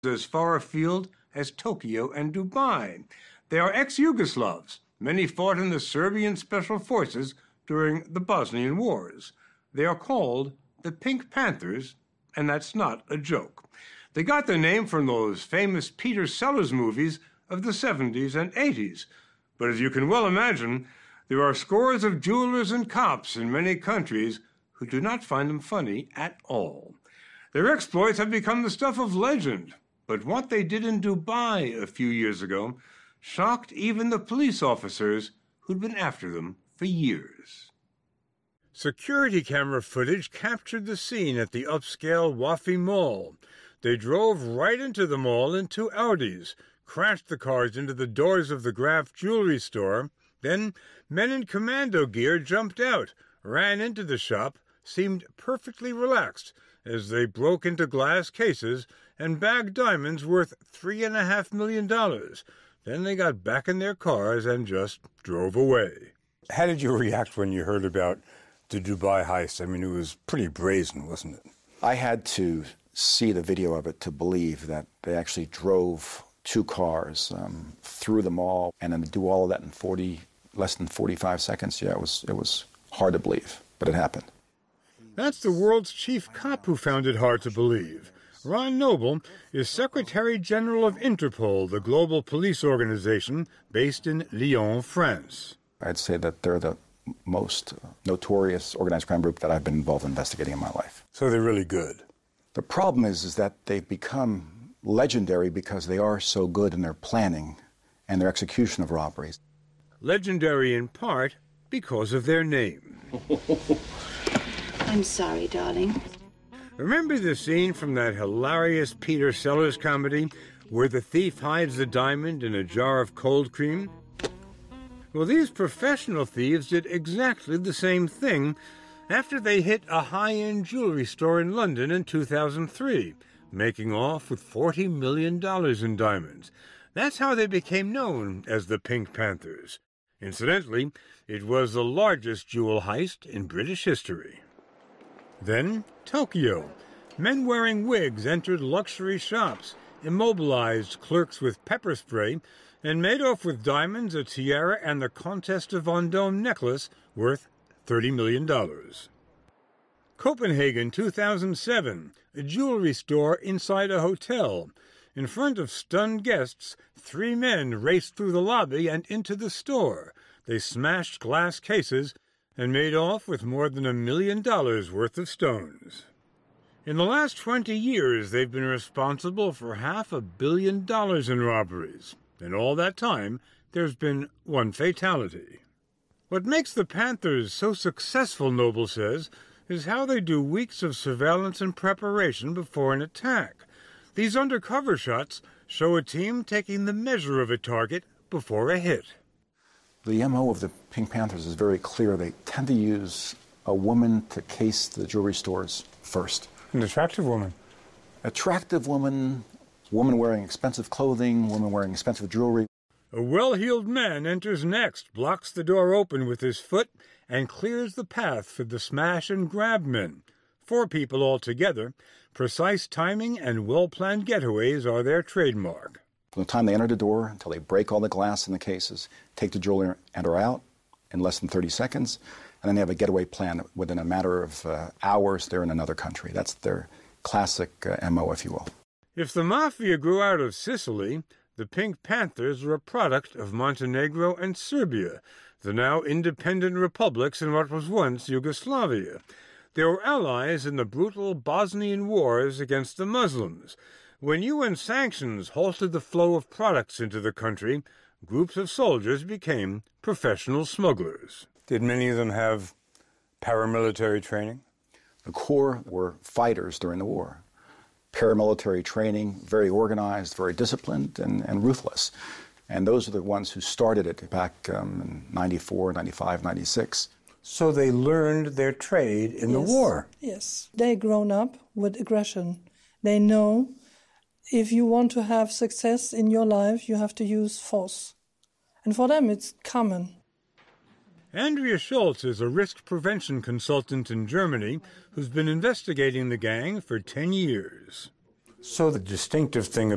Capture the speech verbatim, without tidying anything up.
as far afield as Tokyo and Dubai. They are ex-Yugoslavs. Many fought in the Serbian Special Forces during the Bosnian Wars. They are called the Pink Panthers, and that's not a joke. They got their name from those famous Peter Sellers movies of the seventies and eighties. But as you can well imagine, there are scores of jewelers and cops in many countries who do not find them funny at all. Their exploits have become the stuff of legend, but what they did in Dubai a few years ago shocked even the police officers who'd been after them for years. Security camera footage captured the scene at the upscale Wafi Mall. They drove right into the mall in two Audis, crashed the cars into the doors of the Graf jewelry store. Then men in commando gear jumped out, ran into the shop, seemed perfectly relaxed as they broke into glass cases and bagged diamonds worth three and a half million dollars. Then they got back in their cars and just drove away. How did you react when you heard about the Dubai heist? I mean, it was pretty brazen, wasn't it? I had to see the video of it to believe that they actually drove two cars um, through the mall and then do all of that in forty, less than forty-five seconds. Yeah, it was, it was hard to believe, but it happened. That's the world's chief cop who found it hard to believe. Ron Noble is Secretary General of Interpol, the global police organization based in Lyon, France. I'd say that they're the most notorious organized crime group that I've been involved in investigating in my life. So they're really good. The problem is, is that they've become legendary because they are so good in their planning and their execution of robberies. Legendary in part because of their name. I'm sorry, darling. Remember the scene from that hilarious Peter Sellers comedy where the thief hides the diamond in a jar of cold cream? Well, these professional thieves did exactly the same thing after they hit a high-end jewelry store in London in two thousand three, making off with forty million dollars in diamonds. That's how they became known as the Pink Panthers. Incidentally, it was the largest jewel heist in British history. Then, Tokyo. Men wearing wigs entered luxury shops, immobilized clerks with pepper spray, and made off with diamonds, a tiara, and the Comtesse de Vendôme necklace worth thirty million dollars. Copenhagen, two thousand seven. A jewelry store inside a hotel. In front of stunned guests, three men raced through the lobby and into the store. They smashed glass cases and made off with more than a million dollars worth of stones. In the last twenty years, they've been responsible for half a billion dollars in robberies. In all that time, there's been one fatality. What makes the Panthers so successful, Noble says, is how they do weeks of surveillance and preparation before an attack. These undercover shots show a team taking the measure of a target before a hit. The M O of the Pink Panthers is very clear. They tend to use a woman to case the jewelry stores first. An attractive woman. Attractive woman, woman wearing expensive clothing, woman wearing expensive jewelry. A well-heeled man enters next, blocks the door open with his foot, and clears the path for the smash and grab men. Four people altogether. Precise timing and well-planned getaways are their trademark. From the time they enter the door until they break all the glass in the cases, take the jewelry and are out in less than thirty seconds, and then they have a getaway plan. Within a matter of uh, hours, they're in another country. That's their classic uh, M O, if you will. If the Mafia grew out of Sicily, the Pink Panthers were a product of Montenegro and Serbia, the now independent republics in what was once Yugoslavia. They were allies in the brutal Bosnian wars against the Muslims. When U N sanctions halted the flow of products into the country, groups of soldiers became professional smugglers. Did many of them have paramilitary training? The Corps were fighters during the war. Paramilitary training, very organized, very disciplined, and, and ruthless. And those are the ones who started it back um, in ninety-four, ninety-five, ninety-six. So they learned their trade in yes, the war. Yes. They've grown up with aggression. They know if you want to have success in your life, you have to use force. And for them, it's common. Andrea Schultz is a risk prevention consultant in Germany who's been investigating the gang for ten years. So the distinctive thing